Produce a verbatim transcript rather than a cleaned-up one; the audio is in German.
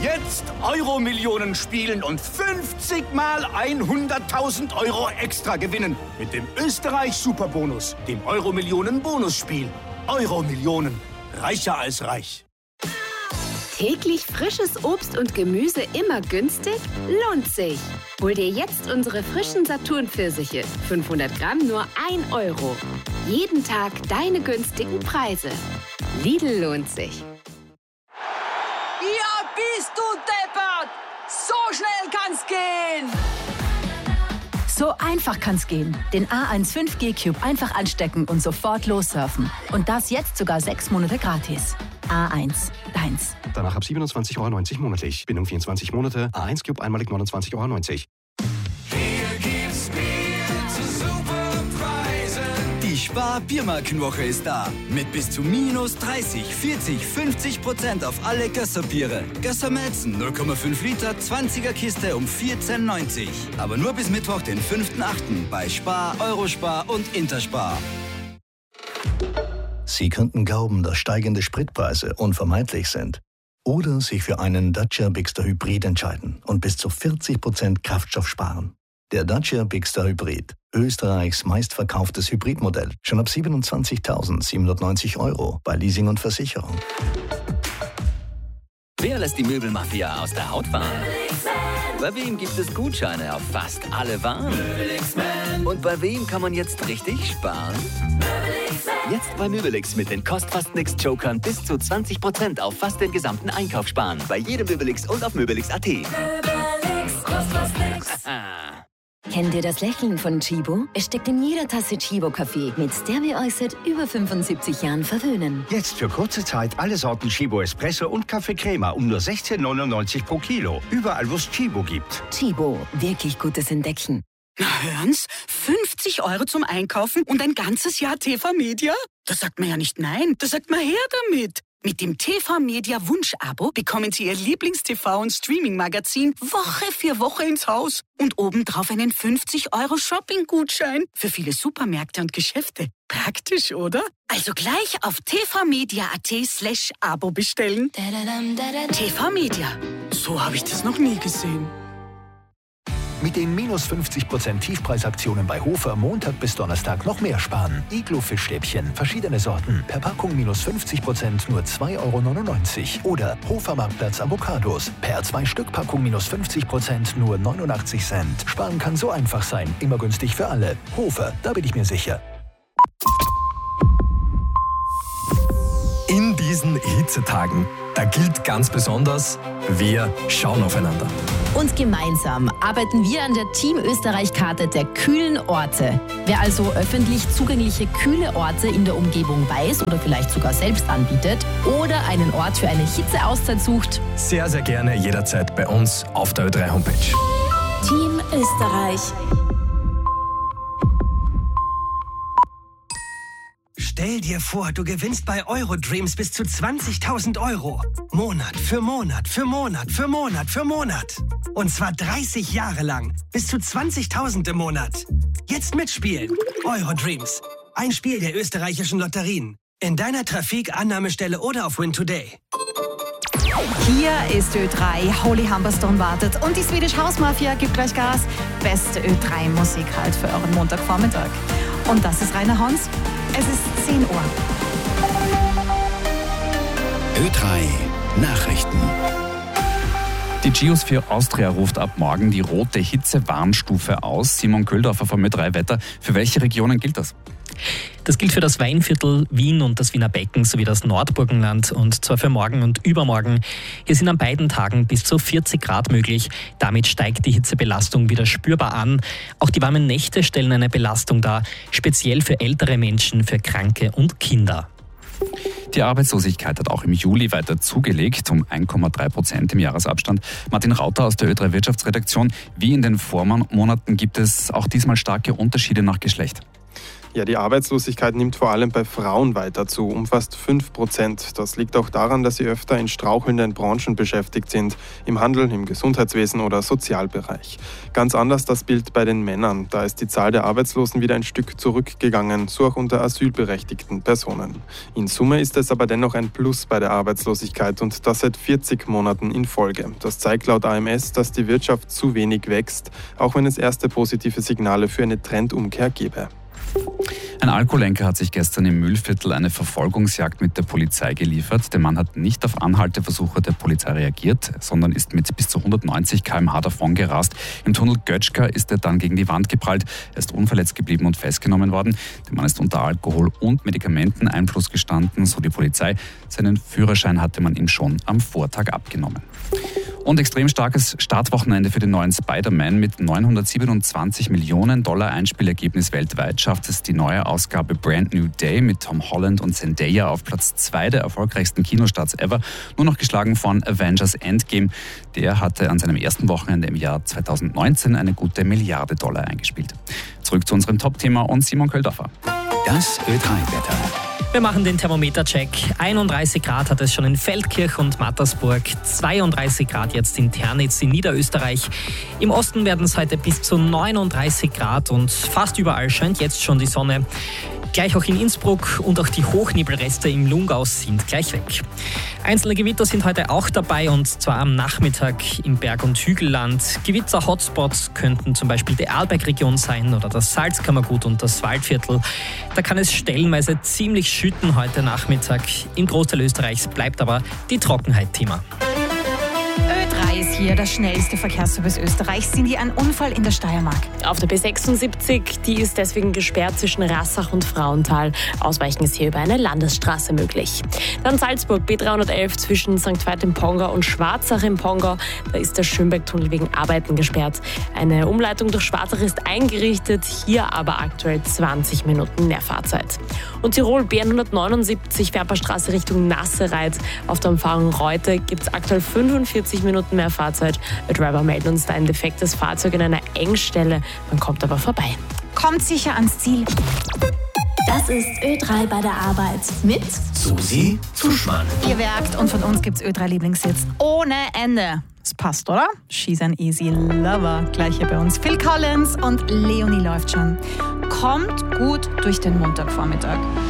Jetzt Euro-Millionen spielen und fünfzig mal hunderttausend Euro extra gewinnen. Mit dem Österreich-Superbonus, dem Euro-Millionen-Bonusspiel. Euro-Millionen. Reicher als reich. Täglich frisches Obst und Gemüse immer günstig? Lohnt sich. Hol dir jetzt unsere frischen Saturn-Pfirsiche. fünfhundert Gramm nur ein Euro. Jeden Tag deine günstigen Preise. Lidl lohnt sich. Ja, bist du deppert! So schnell kann's gehen! So einfach kann's gehen. Den A eins fünf G Cube einfach anstecken und sofort lossurfen. Und das jetzt sogar sechs Monate gratis. A eins, deins. Danach ab siebenundzwanzig Euro neunzig monatlich. Bindung vierundzwanzig Monate. A eins Cube einmalig neunundzwanzig Euro neunzig. Die Spar-Biermarkenwoche ist da. Mit bis zu minus dreißig, vierzig, fünfzig Prozent auf alle Gösser-Biere. Gösser Melzen null Komma fünf Liter, zwanziger Kiste um vierzehn neunzig. Aber nur bis Mittwoch, den fünften achten bei Spar, Eurospar und Interspar. Sie könnten glauben, dass steigende Spritpreise unvermeidlich sind. Oder sich für einen Dacia Bigster Hybrid entscheiden und bis zu vierzig Prozent Kraftstoff sparen. Der Dacia Bigster Hybrid, Österreichs meistverkauftes Hybridmodell, schon ab siebenundzwanzigtausendsiebenhundertneunzig Euro bei Leasing und Versicherung. Wer lässt die Möbelmafia aus der Haut fahren? Bei wem gibt es Gutscheine auf fast alle Waren? Und bei wem kann man jetzt richtig sparen? Jetzt bei Möbelix mit den Kostfast-Nix-Jokern bis zu zwanzig Prozent auf fast den gesamten Einkauf sparen. Bei jedem Möbelix und auf Möbelix Punkt at. Möbelix, kostet nix. Kennt ihr das Lächeln von Chibo? Es steckt in jeder Tasse Chibo-Kaffee, mit der wir euch seit über fünfundsiebzig Jahren verwöhnen. Jetzt für kurze Zeit alle Sorten Chibo Espresso und Kaffee Crema um nur sechzehn neunundneunzig pro Kilo. Überall, wo es Chibo gibt. Chibo, wirklich gutes Entdecken. Na hören's, fünfzig Euro zum Einkaufen und ein ganzes Jahr T V Media? Da sagt man ja nicht nein, da sagt man her damit. Mit dem T V Media Wunsch-Abo bekommen Sie Ihr Lieblings-T V- und Streaming-Magazin Woche für Woche ins Haus. Und obendrauf einen fünfzig Euro Shopping-Gutschein für viele Supermärkte und Geschäfte. Praktisch, oder? Also gleich auf tvmedia.at slash Abo bestellen. T V Media. So habe ich das noch nie gesehen. Mit den minus fünfzig Prozent Tiefpreisaktionen bei Hofer Montag bis Donnerstag noch mehr sparen. Iglo-Fischstäbchen, verschiedene Sorten. Per Packung minus fünfzig Prozent nur zwei Euro neunundneunzig. Oder Hofer Marktplatz Avocados. Per zwei Stück Packung minus fünfzig Prozent nur neunundachtzig Cent. Sparen kann so einfach sein. Immer günstig für alle. Hofer, da bin ich mir sicher. In diesen Hitzetagen, da gilt ganz besonders, wir schauen aufeinander. Und gemeinsam arbeiten wir an der Team Österreich-Karte der kühlen Orte. Wer also öffentlich zugängliche kühle Orte in der Umgebung weiß oder vielleicht sogar selbst anbietet oder einen Ort für eine Hitzeauszeit sucht, sehr, sehr gerne jederzeit bei uns auf der Ö drei Homepage. Team Österreich. Stell dir vor, du gewinnst bei Eurodreams bis zu zwanzigtausend Euro. Monat für Monat für Monat für Monat für Monat. Und zwar dreißig Jahre lang. Bis zu zwanzigtausend im Monat. Jetzt mitspielen. Eurodreams. Ein Spiel der österreichischen Lotterien. In deiner Trafik, Annahmestelle oder auf Win Today. Hier ist Ö drei, Holy Humberstone wartet und die Swedish House Mafia gibt gleich Gas. Beste Ö drei Musik halt für euren Montagvormittag. Und das ist Rainer Hans. Es ist zehn Uhr. Ö drei Nachrichten. Die Geosphere Austria ruft ab morgen die rote Hitzewarnstufe aus. Simon Köhldorfer vom Ö drei Wetter. Für welche Regionen gilt das? Das gilt für das Weinviertel, Wien und das Wiener Becken sowie das Nordburgenland und zwar für morgen und übermorgen. Hier sind an beiden Tagen bis zu vierzig Grad möglich. Damit steigt die Hitzebelastung wieder spürbar an. Auch die warmen Nächte stellen eine Belastung dar, speziell für ältere Menschen, für Kranke und Kinder. Die Arbeitslosigkeit hat auch im Juli weiter zugelegt, um eins Komma drei Prozent im Jahresabstand. Martin Rauter aus der Ö drei Wirtschaftsredaktion. Wie in den Vormonaten gibt es auch diesmal starke Unterschiede nach Geschlecht. Ja, die Arbeitslosigkeit nimmt vor allem bei Frauen weiter zu, um fast fünf Prozent. Das liegt auch daran, dass sie öfter in strauchelnden Branchen beschäftigt sind, im Handel, im Gesundheitswesen oder Sozialbereich. Ganz anders das Bild bei den Männern. Da ist die Zahl der Arbeitslosen wieder ein Stück zurückgegangen, so auch unter asylberechtigten Personen. In Summe ist es aber dennoch ein Plus bei der Arbeitslosigkeit und das seit vierzig Monaten in Folge. Das zeigt laut A M S, dass die Wirtschaft zu wenig wächst, auch wenn es erste positive Signale für eine Trendumkehr gäbe. Ein Alkoholenker hat sich gestern im Mühlviertel eine Verfolgungsjagd mit der Polizei geliefert. Der Mann hat nicht auf Anhalteversuche der Polizei reagiert, sondern ist mit bis zu hundertneunzig Kilometer pro Stunde davon gerast. Im Tunnel Götschka ist er dann gegen die Wand geprallt. Er ist unverletzt geblieben und festgenommen worden. Der Mann ist unter Alkohol- und Medikamenteneinfluss gestanden, so die Polizei. Seinen Führerschein hatte man ihm schon am Vortag abgenommen. Und extrem starkes Startwochenende für den neuen Spider-Man. Mit neunhundertsiebenundzwanzig Millionen Dollar Einspielergebnis weltweit schafft es die neue Ausgabe Brand New Day mit Tom Holland und Zendaya auf Platz zwei der erfolgreichsten Kinostarts ever. Nur noch geschlagen von Avengers Endgame. Der hatte an seinem ersten Wochenende im Jahr zweitausendneunzehn eine gute Milliarde Dollar eingespielt. Zurück zu unserem Top-Thema und Simon Köldorfer. Das Ö drei Wetter. Wir machen den Thermometer-Check. einunddreißig Grad hat es schon in Feldkirch und Mattersburg, zweiunddreißig Grad jetzt in Ternitz in Niederösterreich. Im Osten werden es heute bis zu neununddreißig Grad und fast überall scheint jetzt schon die Sonne. Gleich auch in Innsbruck und auch die Hochnebelreste im Lungau sind gleich weg. Einzelne Gewitter sind heute auch dabei und zwar am Nachmittag im Berg- und Hügelland. Gewitter-Hotspots könnten zum Beispiel die Arlbergregion sein oder das Salzkammergut und das Waldviertel. Da kann es stellenweise ziemlich schütten heute Nachmittag. Im Großteil Österreichs bleibt aber die Trockenheit Thema. Ö drei ist hier, der schnellste Verkehrsservice Österreichs. Sind hier ein Unfall in der Steiermark? Auf der B sechsundsiebzig, die ist deswegen gesperrt zwischen Rassach und Frauenthal. Ausweichen ist hier über eine Landesstraße möglich. Dann Salzburg, B dreihundertelf zwischen Sankt Veit im Pongau und Schwarzach im Pongau. Da ist der Schönbergtunnel wegen Arbeiten gesperrt. Eine Umleitung durch Schwarzach ist eingerichtet, hier aber aktuell zwanzig Minuten mehr Fahrzeit. Und Tirol, B hundertneunundsiebzig, Färberstraße Richtung Nassereit. Auf der Umfahrung Reute gibt es aktuell fünfundvierzig Minuten mehr Fahrzeit. Wir Driver melden uns da ein defektes Fahrzeug in einer Engstelle. Man kommt aber vorbei. Kommt sicher ans Ziel. Das ist Ö drei bei der Arbeit mit Susi Zuschmann. Ihr werkt und von uns gibt's Ö drei Lieblingshits ohne Ende. Das passt, oder? She's an easy lover. Gleich hier bei uns. Phil Collins und Leonie läuft schon. Kommt gut durch den Montagvormittag.